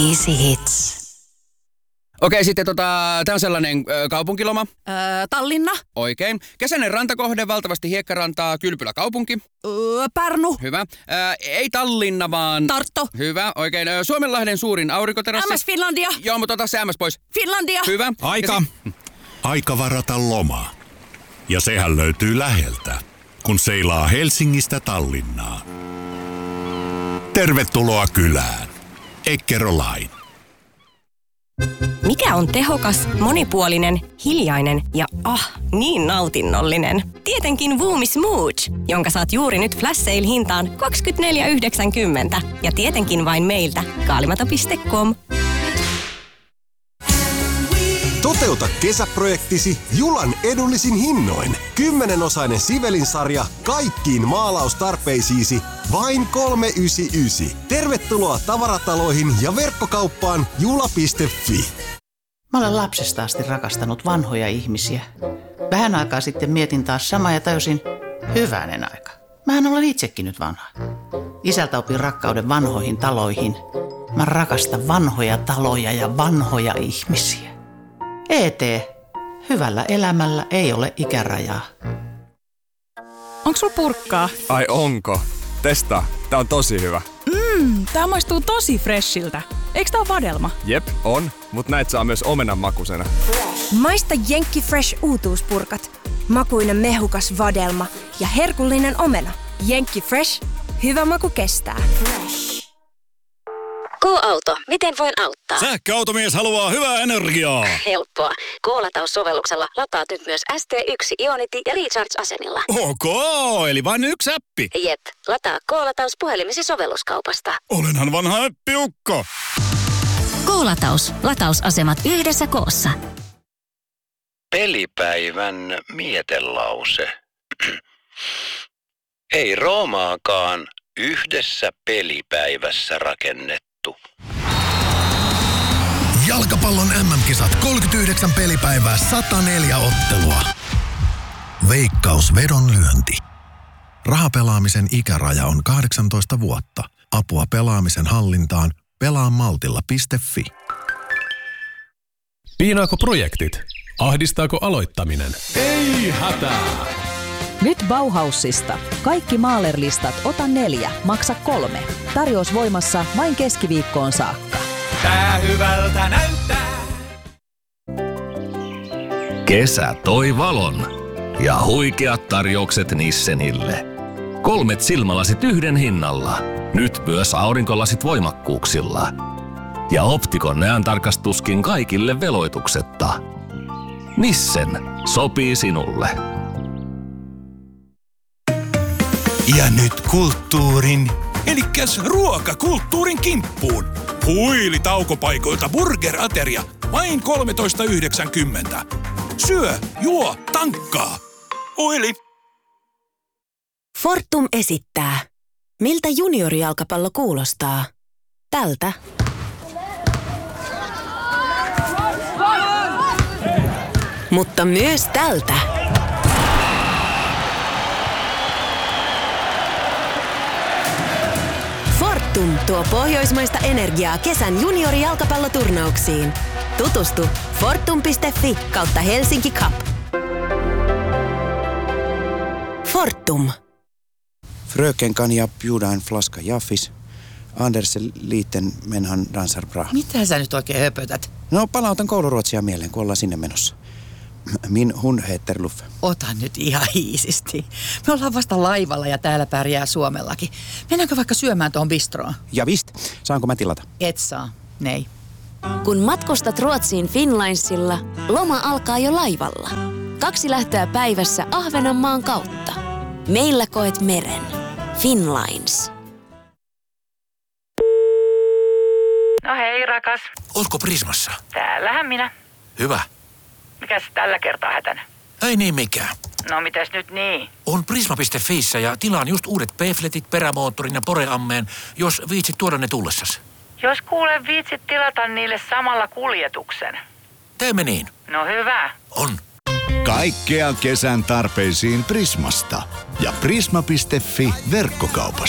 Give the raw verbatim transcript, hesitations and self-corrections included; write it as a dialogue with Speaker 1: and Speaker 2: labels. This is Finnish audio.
Speaker 1: Easy Hits.
Speaker 2: Okei, sitten tota, tää on sellainen ö, kaupunkiloma.
Speaker 1: Öö, Tallinna.
Speaker 2: Oikein. Kesäinen rantakohde, valtavasti hiekkarantaa, Kylpylä kaupunki.
Speaker 1: Öö, Pärnu.
Speaker 2: Hyvä. Ö, ei Tallinna, vaan...
Speaker 1: Tartto.
Speaker 2: Hyvä, oikein. Ö, Suomenlahden suurin aurinkoterassi.
Speaker 1: M S Finlandia.
Speaker 2: Joo, mutta ota se M S pois.
Speaker 1: Finlandia.
Speaker 2: Hyvä.
Speaker 3: Aika. Si- Aika varata loma. Ja sehän löytyy läheltä, kun seilaa Helsingistä Tallinnaan. Tervetuloa kylään. Eckerö Line.
Speaker 4: Mikä on tehokas, monipuolinen, hiljainen ja ah, niin nautinnollinen? Tietenkin Voomi Smooch, jonka saat juuri nyt flash sale hintaan kaksikymmentäneljä yhdeksänkymmentä. Ja tietenkin vain meiltä, kaalimata piste com.
Speaker 5: Toteuta kesäprojektisi Julan edullisin hinnoin. Kymmenenosainen Sivelin-sarja kaikkiin maalaustarpeisiisi vain kolme yhdeksänkymmentäyhdeksän. Tervetuloa tavarataloihin ja verkkokauppaan jula piste fi.
Speaker 6: Mä olen lapsesta asti rakastanut vanhoja ihmisiä. Vähän aikaa sitten mietin taas samaa ja täysin hyvänen aika. Mähän olen itsekin nyt vanha. Isältä opin rakkauden vanhoihin taloihin. Mä rakastan vanhoja taloja ja vanhoja ihmisiä. E T. Hyvällä elämällä ei ole ikärajaa.
Speaker 7: Onks sul purkkaa?
Speaker 8: Ai onko? Testaa. Tää on tosi hyvä.
Speaker 7: Mmm, tää maistuu tosi freshiltä. Eiks tää oo vadelma?
Speaker 8: Jep, on. Mut näit saa myös omenan makusena.
Speaker 9: Maista Jenkki Fresh uutuuspurkat. Makuinen mehukas vadelma ja herkullinen omena. Jenkki Fresh. Hyvä maku kestää.
Speaker 10: K-auto. Miten voin auttaa?
Speaker 11: Sähköautomies haluaa hyvää energiaa.
Speaker 10: Helppoa. K-lataussovelluksella lataat nyt myös S T yksi Ionity ja Recharge-asemilla.
Speaker 11: Ok, eli vain yksi appi.
Speaker 10: Jep. Lataa K-lataus puhelimesi sovelluskaupasta.
Speaker 11: Olenhan vanha äppiukko.
Speaker 10: K-lataus. Latausasemat yhdessä koossa.
Speaker 12: Pelipäivän mietelause. Ei Roomaakaan yhdessä pelipäivässä rakennettu.
Speaker 13: Jalkapallon M M-kisat kolmekymmentäyhdeksän pelipäivää, sata neljä ottelua. Veikkaus vedonlyönti. Rahapelaamisen ikäraja on kahdeksantoista vuotta. Apua pelaamisen hallintaan pelaamaltilla piste fi.
Speaker 14: Piinaako projektit? Ahdistaako aloittaminen? Ei hätää!
Speaker 15: Nyt Bauhausista. Kaikki Mahler-listat ota neljä, maksa kolme. Tarjous voimassa vain keskiviikkoon saakka.
Speaker 16: Tää hyvältä näyttää.
Speaker 17: Kesä toi valon ja huikeat tarjoukset Nissenille. Kolmet silmälasit yhden hinnalla. Nyt myös aurinkolasit voimakkuuksilla. Ja Optikon näöntarkastuskin kaikille veloituksetta. Nissen sopii sinulle.
Speaker 11: Ja nyt kulttuurin, elikkäs ruokakulttuurin kimppuun. Huili taukopaikoilta burgerateria, vain kolmetoista yhdeksänkymmentä. Syö, juo, tankkaa. Huili.
Speaker 1: Fortum esittää. Miltä juniorijalkapallo kuulostaa? Tältä. Mutta myös tältä. Fortum tuo pohjoismaista energiaa kesän juniorijalkapalloturnauksiin. Tutustu fortum piste fi kautta Helsinki Cup. Fortum.
Speaker 18: Fröken kan jag bjuda en flaska Jaffis. Anders liiten menhan dansar bra.
Speaker 6: Mitä sä nyt oikein höpötät?
Speaker 18: No palautan kouluruotsia mieleen, kun ollaan sinne menossa. Min hun heter Luffe.
Speaker 6: Ota nyt ihan hiisisti. Me ollaan vasta laivalla ja täällä pärjää Suomellakin. Mennäänkö vaikka syömään tuohon bistroon?
Speaker 18: Ja vist. Saanko mä tilata?
Speaker 6: Et saa. Nei.
Speaker 10: Kun matkustat Ruotsiin Finlinesilla, loma alkaa jo laivalla. Kaksi lähtöä päivässä Ahvenanmaan kautta. Meillä koet meren. Finlines.
Speaker 19: No hei, rakas.
Speaker 11: Ootko Prismassa?
Speaker 19: Täällähän minä.
Speaker 11: Hyvä.
Speaker 19: Mikäs tällä kertaa hätänä?
Speaker 11: Ei niin mikään.
Speaker 19: No mitäs nyt niin?
Speaker 11: On Prisma piste fiissä ja tilaan just uudet P-fletit, perämoottorin ja poreammeen, jos viitsit tuoda ne tullessasi.
Speaker 19: Jos kuule viitsit tilata niille samalla kuljetuksen.
Speaker 11: Teemme niin.
Speaker 19: No hyvä.
Speaker 11: On.
Speaker 3: Kaikkea kesän tarpeisiin Prismasta ja prisma piste fi verkkokaupassa.